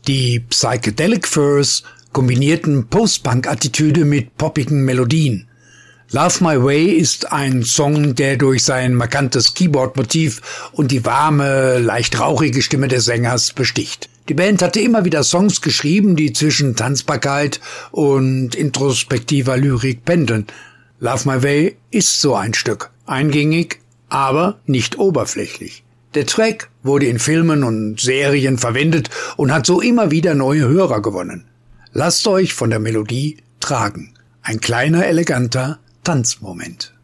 Die Psychedelic Furs kombinierten Post-Punk-Attitüde mit poppigen Melodien. Love My Way ist ein Song, der durch sein markantes Keyboard-Motiv und die warme, leicht rauchige Stimme des Sängers besticht. Die Band hatte immer wieder Songs geschrieben, die zwischen Tanzbarkeit und introspektiver Lyrik pendeln. Love My Way ist so ein Stück. Eingängig, aber nicht oberflächlich. Der Track wurde in Filmen und Serien verwendet und hat so immer wieder neue Hörer gewonnen. Lasst euch von der Melodie tragen. Ein kleiner, eleganter Tanzmoment.